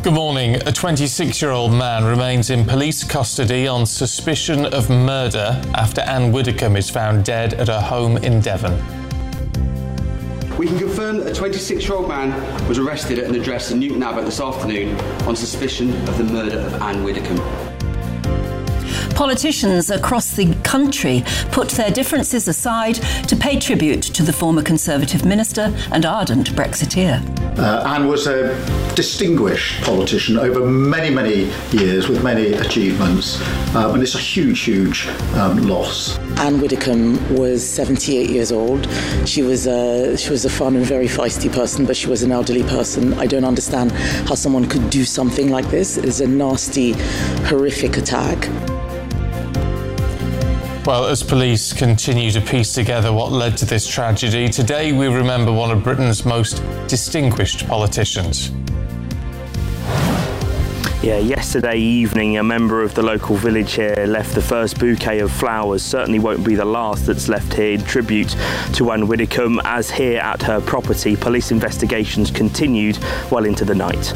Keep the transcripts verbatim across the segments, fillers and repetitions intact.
Good morning. A twenty-six-year-old man remains in police custody on suspicion of murder after Anne Widdecombe is found dead at her home in Devon. We can confirm that a twenty-six-year-old man was arrested at an address in Newton Abbot this afternoon on suspicion of the murder of Anne Widdecombe. Politicians across the country put their differences aside to pay tribute to the former Conservative minister and ardent Brexiteer. Uh, Anne was a distinguished politician over many, many years with many achievements, um, and it's a huge, huge um, loss. Anne Widdecombe was seventy-eight years old. She was a, she was a fun and very feisty person, but she was an elderly person. I don't understand how someone could do something like this. It is a nasty, horrific attack. Well, as police continue to piece together what led to this tragedy, today we remember one of Britain's most distinguished politicians. Yeah, yesterday evening, a member of the local village here left the first bouquet of flowers. Certainly won't be the last that's left here in tribute to Anne Widdecombe, as here at her property, police investigations continued well into the night.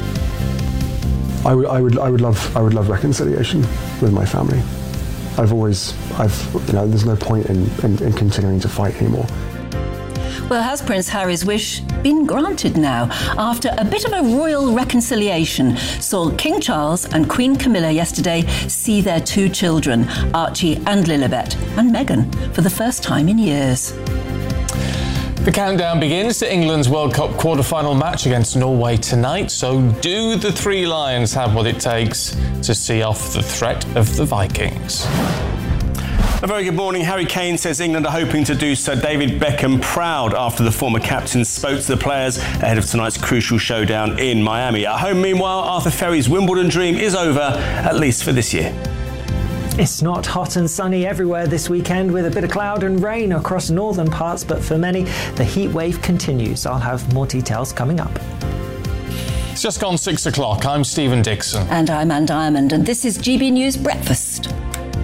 I would, I would, I would love, I would love reconciliation with my family. I've always, I've, you know, there's no point in, in, in continuing to fight anymore. Well, has Prince Harry's wish been granted now after a bit of a royal reconciliation saw King Charles and Queen Camilla yesterday see their two children, Archie and Lilibet, and Meghan, for the first time in years. The countdown begins to England's World Cup quarter-final match against Norway tonight. So do the Three Lions have what it takes to see off the threat of the Vikings? A very good morning. Harry Kane says England are hoping to do Sir David Beckham proud after the former captain spoke to the players ahead of tonight's crucial showdown in Miami. At home, meanwhile, Arthur Ferry's Wimbledon dream is over, at least for this year. It's not hot and sunny everywhere this weekend, with a bit of cloud and rain across northern parts, but for many, the heat wave continues. I'll have more details coming up. It's just gone six o'clock. I'm Stephen Dixon. And I'm Anne Diamond, and this is G B News Breakfast.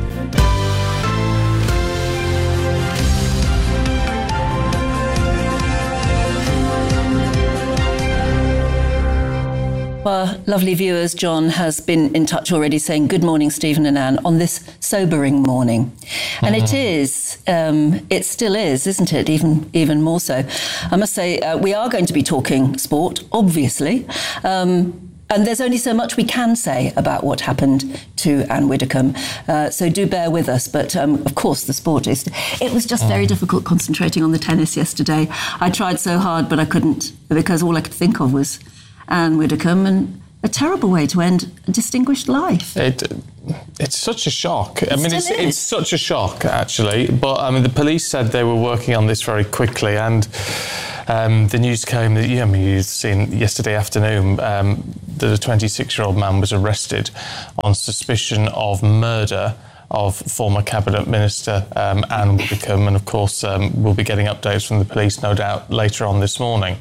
Well, lovely viewers, John has been in touch already saying good morning, Stephen and Anne, on this sobering morning. And mm-hmm. it is, um, it still is, isn't it? Even even more so. I must say, uh, we are going to be talking sport, obviously. Um, and there's only so much we can say about what happened to Anne Widdecombe. Uh, so do bear with us. But um, of course, the sport is. It was just very mm. difficult concentrating on the tennis yesterday. I tried so hard, but I couldn't, because all I could think of was Anne Widdecombe, and a terrible way to end a distinguished life. It, it's such a shock. It I mean, it's, it's such a shock, actually. But I mean, the police said they were working on this very quickly, and um, the news came that, yeah, I mean, you've seen yesterday afternoon um, that a twenty-six-year-old man was arrested on suspicion of murder of former Cabinet Minister um, Anne Widdecombe, and of course, um, we'll be getting updates from the police, no doubt, later on this morning.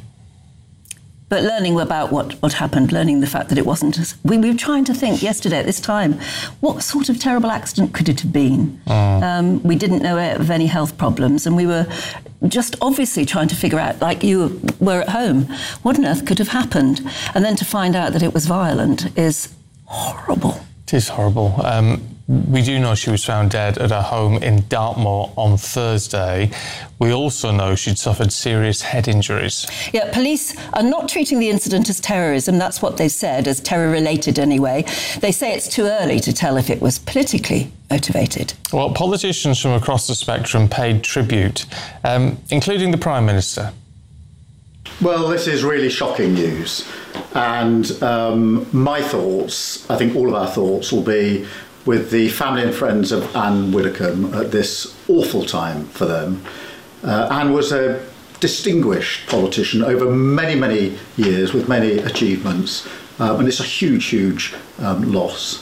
But learning about what, what happened, learning the fact that it wasn't... As, we, we were trying to think yesterday at this time, what sort of terrible accident could it have been? Mm. Um, we didn't know of any health problems, and we were just obviously trying to figure out, like you were at home, what on earth could have happened? And then to find out that it was violent is horrible. It is horrible. Um, we do know she was found dead at her home in Dartmoor on Thursday. We also know she'd suffered serious head injuries. Yeah, police are not treating the incident as terrorism. That's what they've said, as terror-related anyway. They say it's too early to tell if it was politically motivated. Well, politicians from across the spectrum paid tribute, um, including the Prime Minister. Well, this is really shocking news. And um, my thoughts, I think all of our thoughts, will be with the family and friends of Anne Widdecombe at this awful time for them. Uh, Anne was a distinguished politician over many, many years with many achievements, um, and it's a huge, huge um, loss.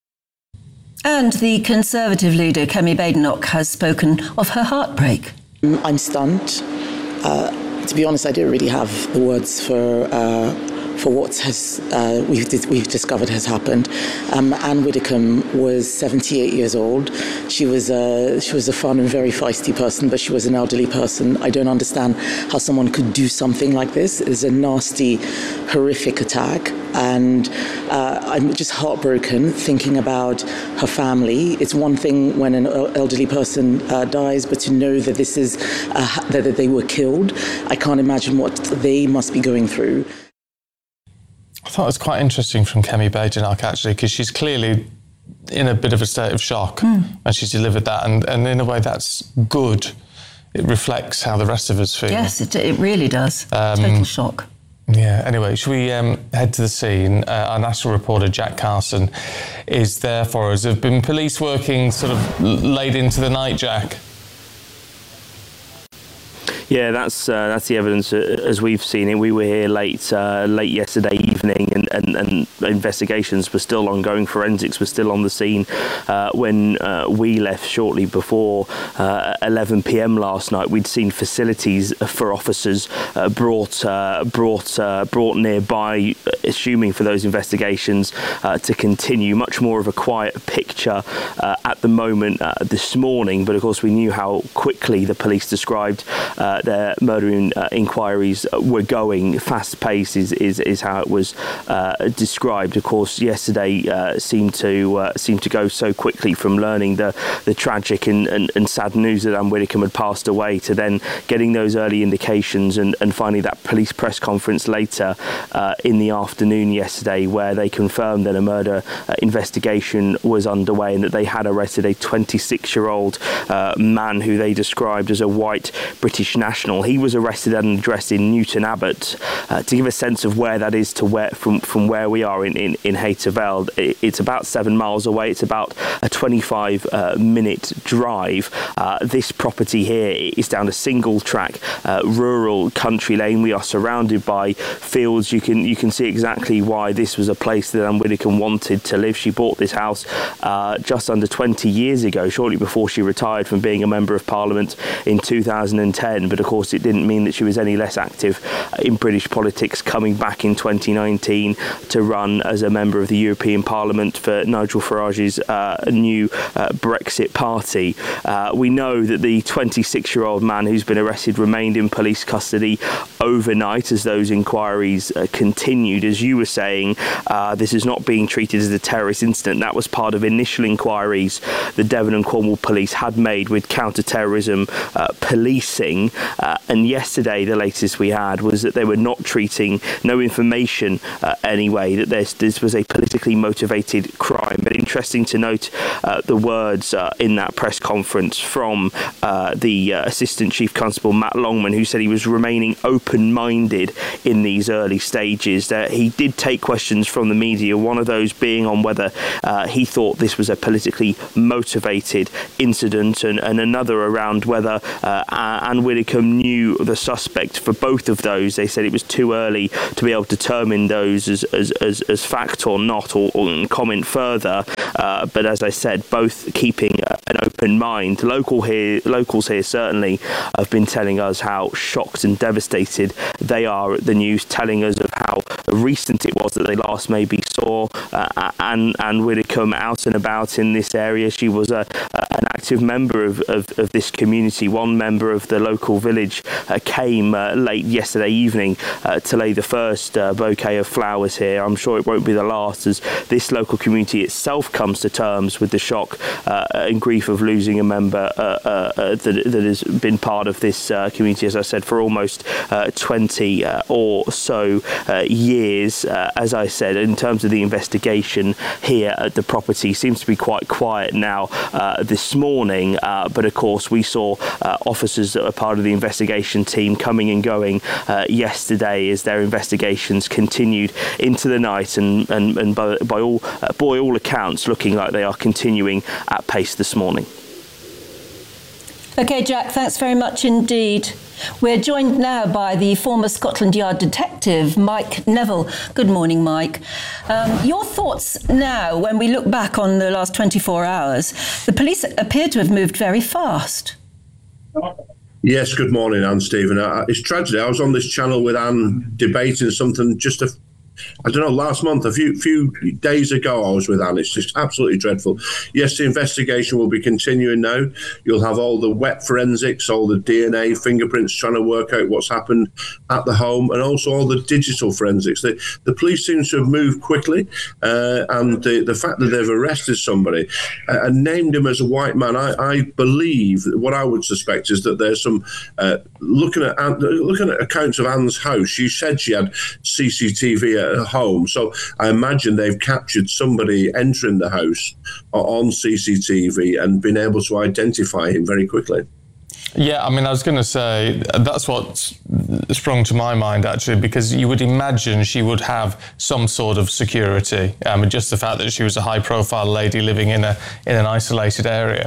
And the Conservative leader, Kemi Badenoch, has spoken of her heartbreak. I'm stunned. Uh, to be honest, I don't really have the words for uh, for what has uh, we've, we've discovered has happened. Um, Anne Widdecombe was seventy-eight years old. She was a, she was a fun and very feisty person, but she was an elderly person. I don't understand how someone could do something like this. It's a nasty, horrific attack. And uh, I'm just heartbroken thinking about her family. It's one thing when an elderly person uh, dies, but to know that this is uh, that they were killed, I can't imagine what they must be going through. I thought it was quite interesting from Kemi Badenoch, actually, because she's clearly in a bit of a state of shock mm. when she's delivered that, and, and in a way that's good. It reflects how the rest of us feel. Yes, it, it really does. Um, Total shock. Yeah, anyway, should we um, head to the scene? Uh, our national reporter, Jack Carson, is there for us. Have been police working sort of late into the night, Jack? Yeah, that's uh, that's the evidence uh, as we've seen it. We were here late uh, late yesterday evening, and, and, and investigations were still ongoing. Forensics were still on the scene uh, when uh, we left shortly before uh, eleven p m last night. We'd seen facilities for officers uh, brought uh, brought uh, brought nearby, assuming for those investigations uh, to continue. Much more of a quiet picture uh, at the moment uh, this morning, but of course we knew how quickly the police described Uh, their murder in, uh, inquiries were going. Fast pace is, is, is how it was uh, described. Of course, yesterday uh, seemed to uh, seemed to go so quickly from learning the, the tragic and, and, and sad news that Anne Widdecombe had passed away to then getting those early indications and, and finally that police press conference later uh, in the afternoon yesterday where they confirmed that a murder uh, investigation was underway and that they had arrested a twenty-six-year-old uh, man who they described as a white British national. He was arrested at an address in Newton Abbot. Uh, to give a sense of where that is to where from from where we are in in, in Hayter Veld, it, it's about seven miles away. It's about a twenty-five uh, minute drive. Uh, this property here is down a single track uh, rural country lane. We are surrounded by fields. You can you can see exactly why this was a place that Anne Widdecombe wanted to live. She bought this house uh, just under twenty years ago, shortly before she retired from being a member of Parliament in two thousand ten. But of course, it didn't mean that she was any less active in British politics, coming back in twenty nineteen to run as a member of the European Parliament for Nigel Farage's uh, new uh, Brexit party. Uh, we know that the twenty-six-year-old man who's been arrested remained in police custody overnight as those inquiries uh, continued. As you were saying, uh, this is not being treated as a terrorist incident. That was part of initial inquiries the Devon and Cornwall police had made with counter-terrorism uh, policing. Uh, and yesterday, the latest we had was that they were not treating, no information uh, anyway, that this, this was a politically motivated crime. But interesting to note uh, the words uh, in that press conference from uh, the uh, Assistant Chief Constable Matt Longman, who said he was remaining open-minded in these early stages. Uh, he did take questions from the media, one of those being on whether uh, he thought this was a politically motivated incident, and, and another around whether uh, Anne Widdecombe knew the suspect. For both of those, they said it was too early to be able to determine those as as, as, as fact or not, or, or comment further. Uh, but as I said, both keeping uh, an open mind. Local here, locals here certainly have been telling us how shocked and devastated they are at the news, telling us of how recent it was that they last maybe saw uh, Anne, Anne Widdecombe out and about in this area. She was a, a, an active member of, of, of this community. One member of the local village uh, came uh, late yesterday evening uh, to lay the first uh, bouquet of flowers here. I'm sure it won't be the last, as this local community itself comes to terms with the shock uh, and grief of losing a member uh, uh, uh, that, that has been part of this uh, community, as I said, for almost uh, twenty uh, or so uh, years. Uh, as I said, in terms of the investigation here at the property, seems to be quite quiet now uh, this morning, uh, but of course we saw uh, officers that were part of the investigation team coming and going uh, yesterday as their investigations continued into the night, and, and, and by, by all uh, by all accounts looking like they are continuing at pace this morning. OK, Jack, thanks very much indeed. We're joined now by the former Scotland Yard detective, Mike Neville. Good morning, Mike. Um, your thoughts now, when we look back on the last twenty-four hours, the police appear to have moved very fast. Yes, good morning, Anne, Stephen. Uh, it's tragedy. I was on this channel with Anne debating something just a I don't know, last month, a few few days ago, I was with Anne. It's just absolutely dreadful. Yes, the investigation will be continuing now. You'll have all the wet forensics, all the D N A, fingerprints, trying to work out what's happened at the home, and also all the digital forensics. The, the police seem to have moved quickly, uh, and the, the fact that they've arrested somebody uh, and named him as a white man, I, I believe, what I would suspect is that there's some, uh, looking at looking at accounts of Anne's house, she said she had C C T V at her home, so I imagine they've captured somebody entering the house on C C T V and been able to identify him very quickly. Yeah, I mean, I was going to say, that's what sprung to my mind, actually, because you would imagine she would have some sort of security, um, just the fact that she was a high-profile lady living in a in an isolated area.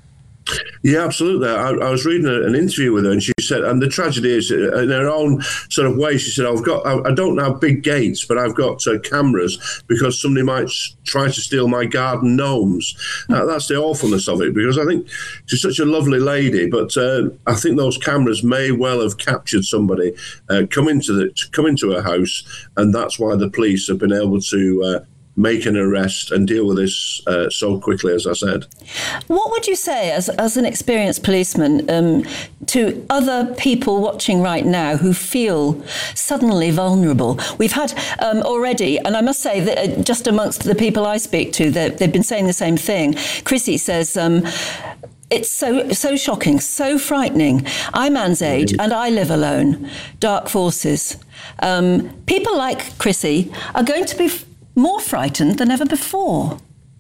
Yeah, absolutely. I, I was reading a, an interview with her, and she said, and the tragedy is, in her own sort of way, she said, I've got, I, I don't have big gates, but I've got uh, cameras because somebody might s- try to steal my garden gnomes. Uh, that's the awfulness of it, because I think she's such a lovely lady, but uh, I think those cameras may well have captured somebody uh, come into the come into her house, and that's why the police have been able to uh, make an arrest and deal with this uh, so quickly, as I said. What would you say, as, as an experienced policeman, um, to other people watching right now who feel suddenly vulnerable? We've had um, already, and I must say that uh, just amongst the people I speak to, they've been saying the same thing. Chrissy says, um, it's so so shocking, so frightening. I'm Anne's age and I live alone. Dark forces. Um, people like Chrissy are going to be f- more frightened than ever before.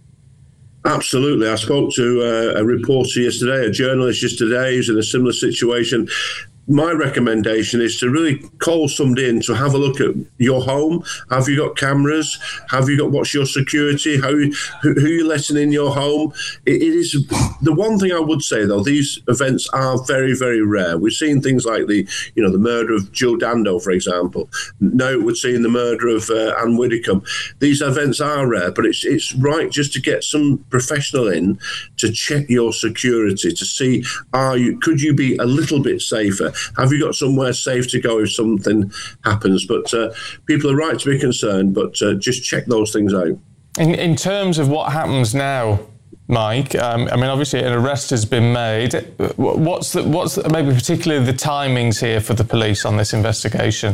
Absolutely. I spoke to uh, a reporter yesterday, a journalist yesterday who's in a similar situation. My recommendation is to really call somebody in to have a look at your home. Have you got cameras? Have you got, what's your security? How who, who are you letting in your home? It, it is the one thing I would say, though, these events are very, very rare. We've seen things like the, you know, the murder of Jill Dando, for example. Now we're seeing the murder of uh, Anne Widdecombe. These events are rare, but it's it's right just to get some professional in to check your security, to see, are you, could you be a little bit safer? Have you got somewhere safe to go if something happens? But uh, people are right to be concerned, but uh, just check those things out. In, in terms of what happens now, Mike, um, I mean, obviously an arrest has been made. What's the, what's the, maybe particularly the timings here for the police on this investigation?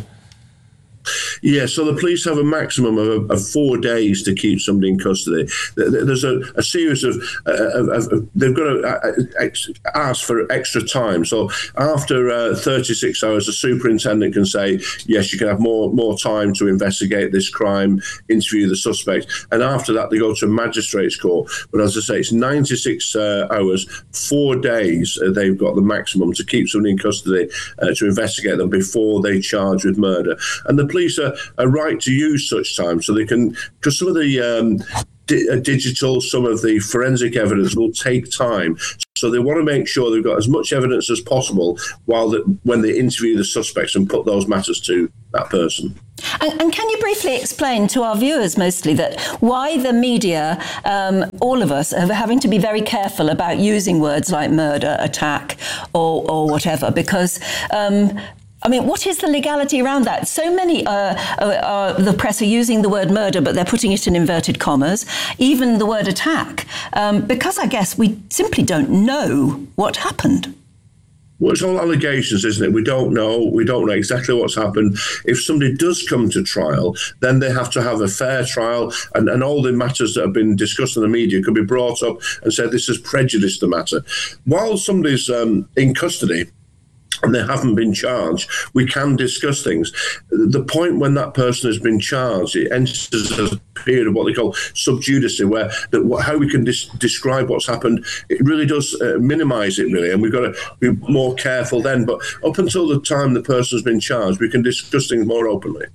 Yeah, so the police have a maximum of, of four days to keep somebody in custody. There's a, a series of, uh, of, of, they've got to ex- ask for extra time. So after uh, thirty-six hours, the superintendent can say, yes, you can have more, more time to investigate this crime, interview the suspect. And after that, they go to a magistrate's court. But as I say, it's ninety-six uh, hours, four days, uh, they've got the maximum to keep somebody in custody uh, to investigate them before they charge with murder. And the police are, are right to use such time, so they can, because some of the um, di- uh, digital, some of the forensic evidence will take time. So they want to make sure they've got as much evidence as possible while the, when they interview the suspects and put those matters to that person. And, and can you briefly explain to our viewers mostly that why the media, um, all of us, are having to be very careful about using words like murder, attack, or, or whatever, because um, I mean, what is the legality around that? So many, uh, uh, uh, the press are using the word murder, but they're putting it in inverted commas, even the word attack, um, because I guess we simply don't know what happened. Well, it's all allegations, isn't it? We don't know. We don't know exactly what's happened. If somebody does come to trial, then they have to have a fair trial, and, and all the matters that have been discussed in the media could be brought up and said this has prejudiced the matter. While somebody's um, in custody, and they haven't been charged, we can discuss things. The point when that person has been charged, it enters a period of what they call sub judice, where the, how we can dis- describe what's happened, it really does uh, minimise it, really, and we've got to be more careful then. But up until the time the person's been charged, we can discuss things more openly.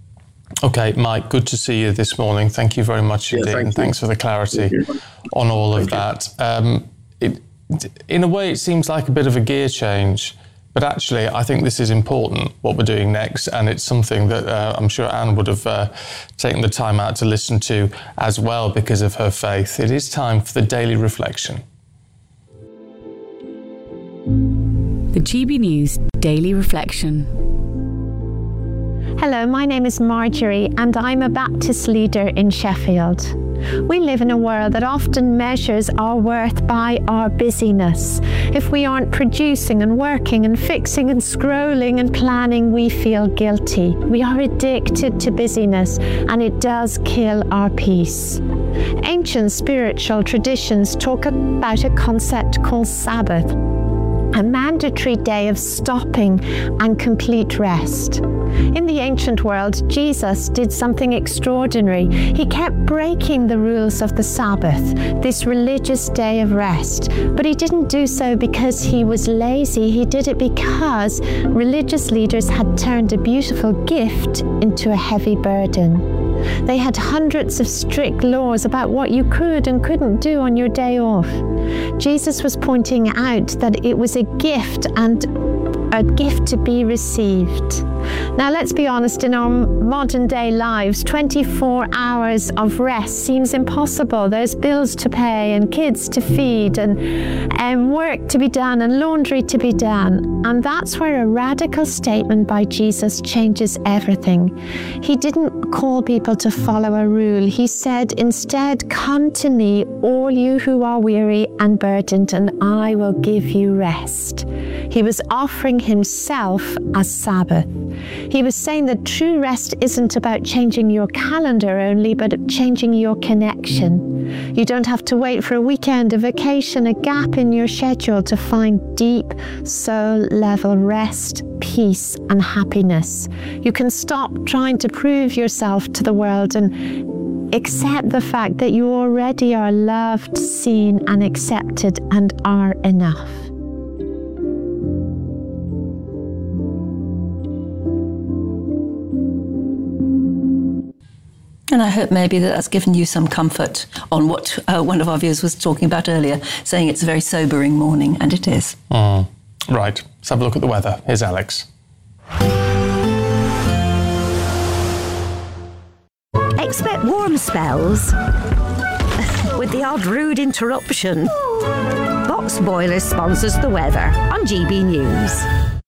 Okay, Mike, good to see you this morning. Thank you very much yeah, indeed, thank and thanks for the clarity on all of that. Um, it, in a way, it seems like a bit of a gear change. But actually, I think this is important, what we're doing next, and it's something that uh, I'm sure Anne would have uh, taken the time out to listen to as well because of her faith. It is time for the Daily Reflection. The G B News Daily Reflection. Hello, my name is Marjorie and I'm a Baptist leader in Sheffield. We live in a world that often measures our worth by our busyness. If we aren't producing and working and fixing and scrolling and planning, we feel guilty. We are addicted to busyness and it does kill our peace. Ancient spiritual traditions talk about a concept called Sabbath, a mandatory day of stopping and complete rest. In the ancient world, Jesus did something extraordinary. He kept breaking the rules of the Sabbath, this religious day of rest. But he didn't do so because he was lazy. He did it because religious leaders had turned a beautiful gift into a heavy burden. They had hundreds of strict laws about what you could and couldn't do on your day off. Jesus was pointing out that it was a gift and a gift to be received. Now, let's be honest, in our modern day lives, twenty-four hours of rest seems impossible. There's bills to pay and kids to feed and, and work to be done and laundry to be done. And that's where a radical statement by Jesus changes everything. He didn't call people to follow a rule. He said, instead, come to me, all you who are weary and burdened, and I will give you rest. He was offering himself as Sabbath. He was saying that true rest isn't about changing your calendar only, but changing your connection. You don't have to wait for a weekend, a vacation, a gap in your schedule to find deep soul-level rest, peace, and happiness. You can stop trying to prove yourself to the world and accept the fact that you already are loved, seen, and accepted and are enough. And I hope maybe that that's given you some comfort on what uh, one of our viewers was talking about earlier, saying it's a very sobering morning, and it is. Mm. Right, let's have a look at the weather. Here's Alex. Expect warm spells with the odd rude interruption. Box Boiler sponsors the weather on G B News.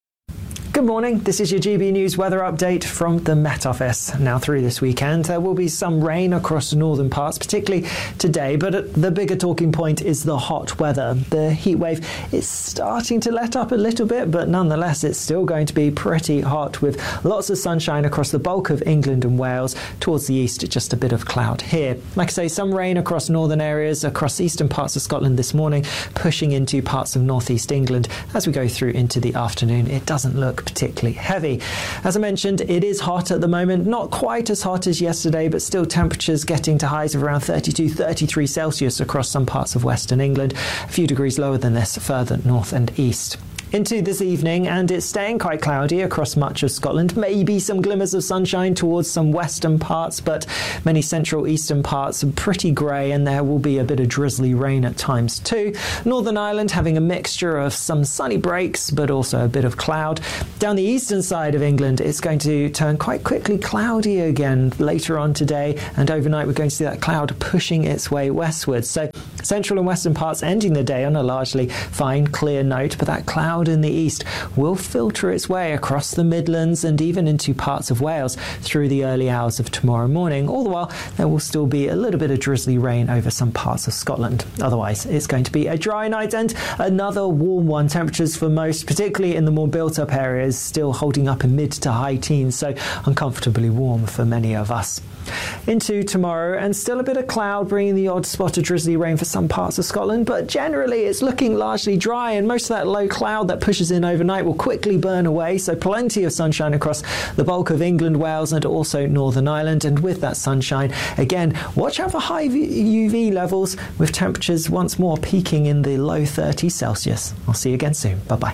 Good morning, this is your G B News weather update from the Met Office. Now through this weekend there will be some rain across the northern parts, particularly today, but the bigger talking point is the hot weather. The heat wave is starting to let up a little bit, but nonetheless it's still going to be pretty hot with lots of sunshine across the bulk of England and Wales. Towards the east, just a bit of cloud here. Like I say, some rain across northern areas, across eastern parts of Scotland this morning, pushing into parts of northeast England as we go through into the afternoon. It doesn't look particularly heavy. As I mentioned, it is hot at the moment, not quite as hot as yesterday, but still temperatures getting to highs of around thirty-two, thirty-three Celsius across some parts of western England, a few degrees lower than this further north and east. Into this evening, and it's staying quite cloudy across much of Scotland. Maybe some glimmers of sunshine towards some western parts, but many central eastern parts are pretty grey, and there will be a bit of drizzly rain at times too. Northern Ireland having a mixture of some sunny breaks, but also a bit of cloud. Down the eastern side of England, it's going to turn quite quickly cloudy again later on today, and overnight we're going to see that cloud pushing its way westwards. So central and western parts ending the day on a largely fine, clear note, but that cloud in the east will filter its way across the Midlands and even into parts of Wales through the early hours of tomorrow morning. All the while, there will still be a little bit of drizzly rain over some parts of Scotland. Otherwise, it's going to be a dry night and another warm one. Temperatures for most, particularly in the more built-up areas, still holding up in mid to high teens, so uncomfortably warm for many of us. Into tomorrow, and still a bit of cloud, bringing the odd spot of drizzly rain for some parts of Scotland, but generally it's looking largely dry, and most of that low cloud that pushes in overnight will quickly burn away, so plenty of sunshine across the bulk of England, Wales and also Northern Ireland. And with that sunshine, again, watch out for high U V levels, with temperatures once more peaking in the low thirties Celsius. I'll see you again soon. Bye-bye.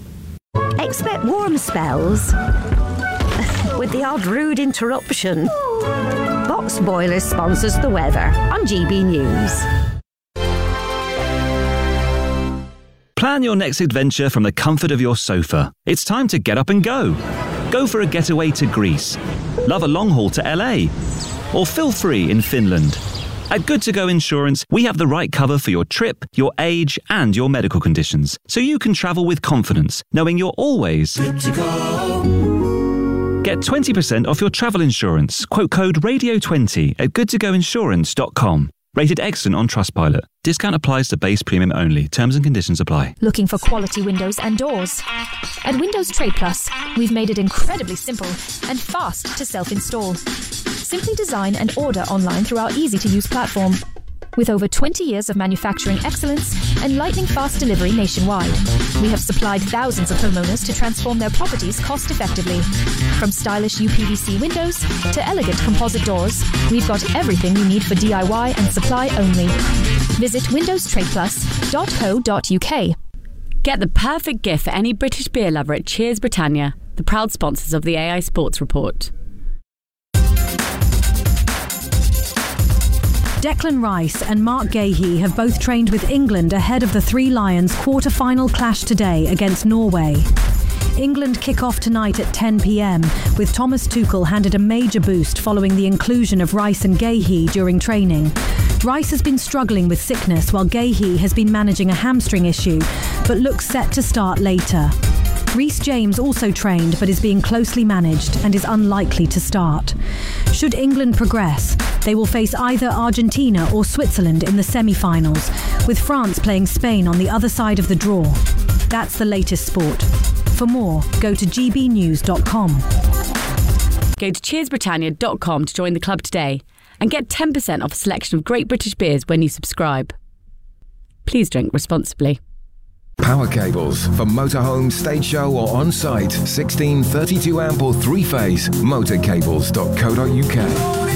Expect warm spells with the odd rude interruption. Box Boiler sponsors the weather on G B News. Plan your next adventure from the comfort of your sofa. It's time to get up and go. Go for a getaway to Greece. Love a long haul to L A. Or feel free in Finland. At Good To Go Insurance, we have the right cover for your trip, your age, and your medical conditions, so you can travel with confidence, knowing you're always Good to go. Get twenty percent off your travel insurance. Quote code radio twenty at good to go insurance dot com. Rated excellent on Trustpilot. Discount applies to base premium only. Terms and conditions apply. Looking for quality windows and doors? At Windows Trade Plus, we've made it incredibly simple and fast to self-install. Simply design and order online through our easy-to-use platform. With over twenty years of manufacturing excellence and lightning-fast delivery nationwide, we have supplied thousands of homeowners to transform their properties cost-effectively. From stylish U P V C windows to elegant composite doors, we've got everything you need for D I Y and supply only. Visit windows trade plus dot co dot uk. Get the perfect gift for any British beer lover at Cheers Britannia, the proud sponsors of the A I Sports Report. Declan Rice and Mark Gahey have both trained with England ahead of the Three Lions quarter-final clash today against Norway. England kick off tonight at ten p.m, with Thomas Tuchel handed a major boost following the inclusion of Rice and Gahey during training. Rice has been struggling with sickness while Gahey has been managing a hamstring issue, but looks set to start later. Reece James also trained but is being closely managed and is unlikely to start. Should England progress, they will face either Argentina or Switzerland in the semi-finals, with France playing Spain on the other side of the draw. That's the latest sport. For more, go to g b news dot com. Go to cheers britannia dot com to join the club today and get ten percent off a selection of great British beers when you subscribe. Please drink responsibly. Power cables for motorhome, stage show or on-site. sixteen, thirty-two amp or three-phase. motorcables dot co dot uk.